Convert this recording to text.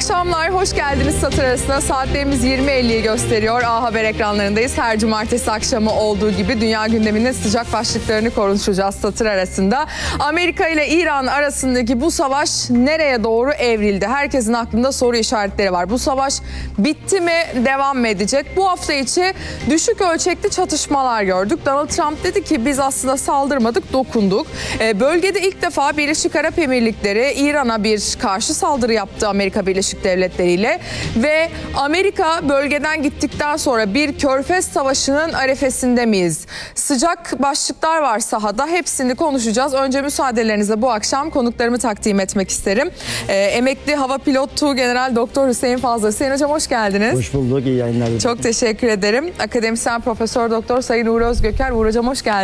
akşamlar, hoş geldiniz Satır Arası'na. Saatlerimiz 20.50'yi gösteriyor. A Haber ekranlarındayız. Her cumartesi akşamı olduğu gibi dünya gündeminin sıcak başlıklarını konuşacağız Satır Arası'nda. Amerika ile İran arasındaki bu savaş nereye doğru evrildi? Herkesin aklında soru işaretleri var. Bu savaş bitti mi, devam mı edecek? Bu hafta içi düşük ölçekli çatışmalar gördük. Donald Trump dedi ki biz aslında saldırmadık, dokunduk. Bölgede ilk defa Birleşik Arap Emirlikleri İran'a bir karşı saldırı yaptı Amerika Birleşik Devletleri ile ve Amerika bölgeden gittikten sonra bir Körfez Savaşı'nın arefesinde miyiz? Sıcak başlıklar var sahada, hepsini konuşacağız. Önce müsaadelerinizle bu akşam konuklarımı takdim etmek isterim. Emekli hava pilotu General Doktor Hüseyin Fazıl. Hüseyin Hocam hoş geldiniz. Hoş bulduk, iyi yayınlar. Çok teşekkür ederim. Akademisyen Profesör Doktor Sayın Uğur Özgöker. Uğur Hocam hoş geldiniz.